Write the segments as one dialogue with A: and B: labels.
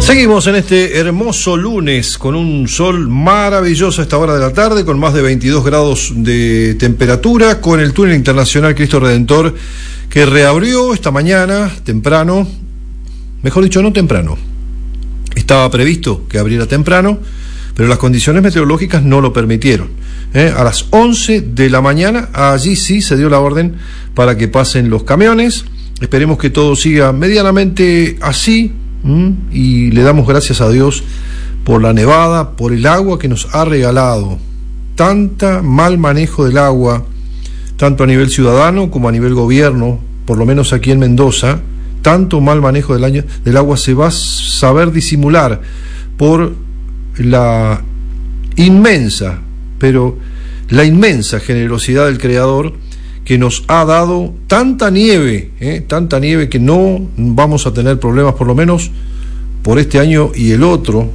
A: Seguimos en este hermoso lunes con un sol maravilloso a esta hora de la tarde, con más de 22 grados de temperatura, con el túnel internacional Cristo Redentor que reabrió esta mañana temprano, mejor dicho, no temprano. Estaba previsto que abriera temprano, pero las condiciones meteorológicas no lo permitieron. A las 11 de la mañana, allí sí se dio la orden para que pasen los camiones. Esperemos que todo siga medianamente así. Y le damos gracias a Dios por la nevada, por el agua que nos ha regalado. Tanta mal manejo del agua, tanto a nivel ciudadano como a nivel gobierno, por lo menos aquí en Mendoza, tanto mal manejo del agua se va a saber disimular por la inmensa, pero la inmensa generosidad del Creador, que nos ha dado tanta nieve que no vamos a tener problemas, por lo menos por este año y el otro,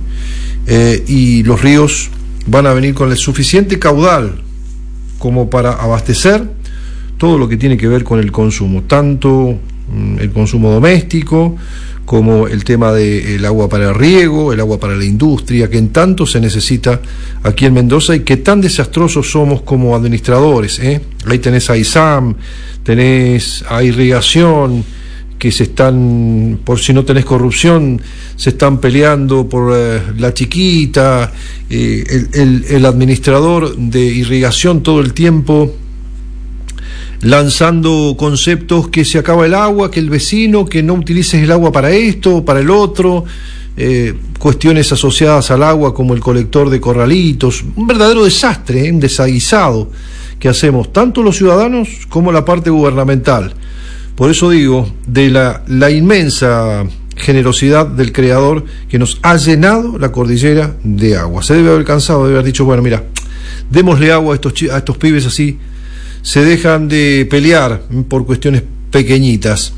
A: y los ríos van a venir con el suficiente caudal como para abastecer todo lo que tiene que ver con el consumo, tanto el consumo doméstico como el tema del agua para el riego, el agua para la industria, que en tanto se necesita aquí en Mendoza y que tan desastrosos somos como administradores. Ahí tenés a ISAM, tenés a irrigación, que se están, por si no tenés corrupción, se están peleando por la chiquita, el administrador de irrigación todo el tiempo lanzando conceptos que se acaba el agua, que el vecino, que no utilices el agua para esto o para el otro, cuestiones asociadas al agua como el colector de corralitos, un verdadero desastre, un desaguisado que hacemos tanto los ciudadanos como la parte gubernamental. Por eso digo, de la inmensa generosidad del Creador que nos ha llenado la cordillera de agua. Se debe haber cansado, debe haber dicho, bueno, mira, démosle agua a estos pibes, así se dejan de pelear por cuestiones pequeñitas.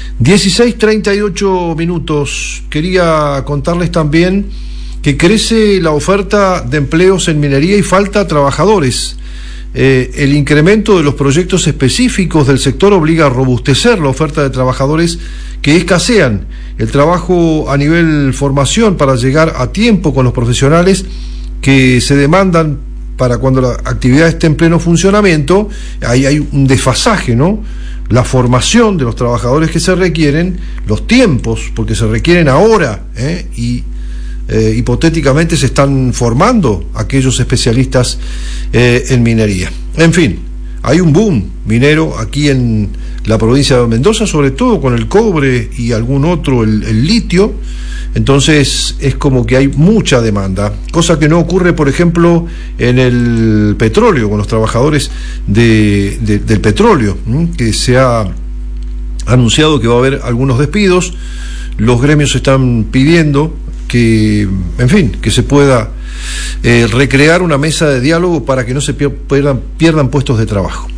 A: 16:38 minutos. Quería contarles también que crece la oferta de empleos en minería y falta trabajadores. El incremento de los proyectos específicos del sector obliga a robustecer la oferta de trabajadores que escasean. El trabajo a nivel formación para llegar a tiempo con los profesionales que se demandan para cuando la actividad esté en pleno funcionamiento, ahí hay un desfasaje, ¿no? La formación de los trabajadores que se requieren, los tiempos, porque se requieren ahora, y hipotéticamente se están formando aquellos especialistas en minería. En fin, hay un boom minero aquí en la provincia de Mendoza, sobre todo con el cobre y algún otro, el litio. Entonces es como que hay mucha demanda, cosa que no ocurre, por ejemplo, en el petróleo, con los trabajadores del petróleo, que se ha anunciado que va a haber algunos despidos. Los gremios están pidiendo que, en fin, que se pueda recrear una mesa de diálogo para que no se pierdan puestos de trabajo.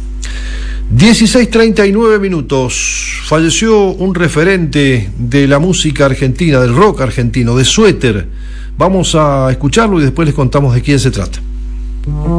A: 16:39 minutos. Falleció un referente de la música argentina, del rock argentino, de Suéter. Vamos a escucharlo y después les contamos de quién se trata.